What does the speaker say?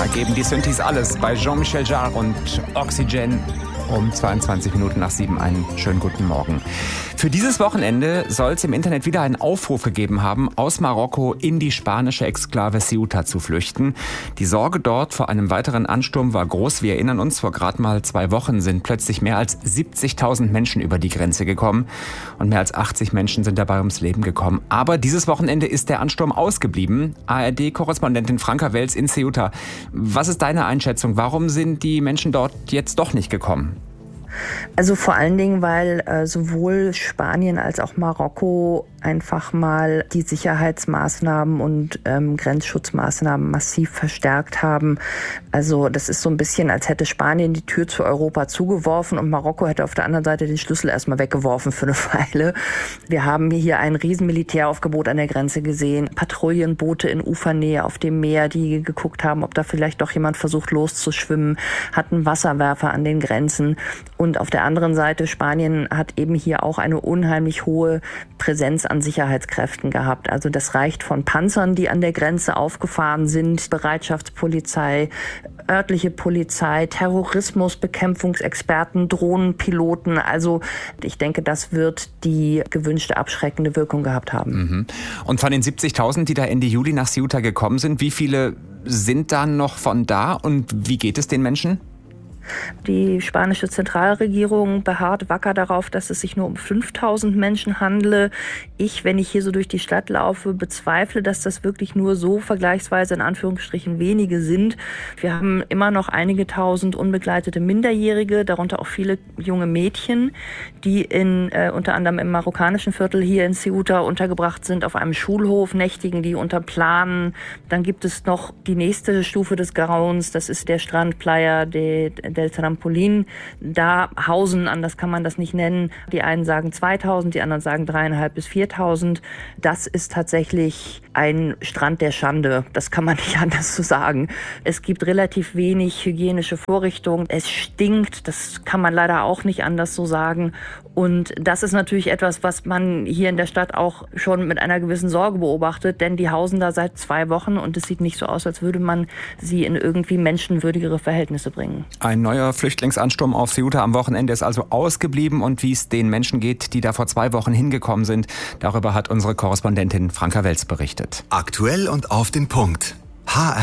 Da geben die Synthes alles bei Jean-Michel Jarre und Oxygen. Um 22 Minuten nach 7 einen schönen guten Morgen. Für dieses Wochenende soll es im Internet wieder einen Aufruf gegeben haben, aus Marokko in die spanische Exklave Ceuta zu flüchten. Die Sorge dort vor einem weiteren Ansturm war groß. Wir erinnern uns, vor gerade mal 2 Wochen sind plötzlich mehr als 70.000 Menschen über die Grenze gekommen und mehr als 80 Menschen sind dabei ums Leben gekommen. Aber dieses Wochenende ist der Ansturm ausgeblieben. ARD-Korrespondentin Franka Welz in Ceuta. Was ist deine Einschätzung? Warum sind die Menschen dort jetzt doch nicht gekommen? Also vor allen Dingen, weil sowohl Spanien als auch Marokko einfach mal die Sicherheitsmaßnahmen und Grenzschutzmaßnahmen massiv verstärkt haben. Also das ist so ein bisschen, als hätte Spanien die Tür zu Europa zugeworfen und Marokko hätte auf der anderen Seite den Schlüssel erstmal weggeworfen für eine Weile. Wir haben hier ein riesen Militäraufgebot an der Grenze gesehen, Patrouillenboote in Ufernähe auf dem Meer, die geguckt haben, ob da vielleicht doch jemand versucht loszuschwimmen, hatten Wasserwerfer an den Grenzen. Und auf der anderen Seite, Spanien hat eben hier auch eine unheimlich hohe Präsenz an Sicherheitskräften gehabt. Also das reicht von Panzern, die an der Grenze aufgefahren sind, Bereitschaftspolizei, örtliche Polizei, Terrorismusbekämpfungsexperten, Drohnenpiloten. Also ich denke, das wird die gewünschte abschreckende Wirkung gehabt haben. Und von den 70.000, die da Ende Juli nach Ceuta gekommen sind, wie viele sind da noch von da und wie geht es den Menschen? Die spanische Zentralregierung beharrt wacker darauf, dass es sich nur um 5.000 Menschen handle. Wenn ich hier so durch die Stadt laufe, bezweifle, dass das wirklich nur so vergleichsweise in Anführungsstrichen wenige sind. Wir haben immer noch einige tausend unbegleitete Minderjährige, darunter auch viele junge Mädchen, die unter anderem im marokkanischen Viertel hier in Ceuta untergebracht sind, auf einem Schulhof nächtigen, die unter Planen. Dann gibt es noch die nächste Stufe des Grauens, das ist der Strand Playa del Trampolín. Da hausen, anders kann man das nicht nennen. Die einen sagen 2.000, die anderen sagen 3.500 bis 4.000. Das ist tatsächlich ein Strand der Schande. Das kann man nicht anders so sagen. Es gibt relativ wenig hygienische Vorrichtungen. Es stinkt. Das kann man leider auch nicht anders so sagen. Und das ist natürlich etwas, was man hier in der Stadt auch schon mit einer gewissen Sorge beobachtet, denn die hausen da seit 2 Wochen und es sieht nicht so aus, als würde man sie in irgendwie menschenwürdigere Verhältnisse bringen. Ein neuer Flüchtlingsansturm auf Ceuta am Wochenende ist also ausgeblieben und wie es den Menschen geht, die da vor 2 Wochen hingekommen sind, darüber hat unsere Korrespondentin Franka Welz berichtet. Aktuell und auf den Punkt. HR